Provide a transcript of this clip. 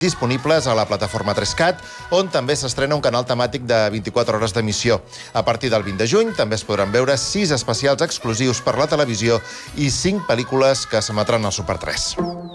disponibles a la plataforma 3CAT, on també s'estrena un canal temàtic de 24 hores d'emissió. A partir del 20 de juny també es podran veure 6 especials exclusius per la televisió i 5 pel·lícules que s'emetran al Super 3.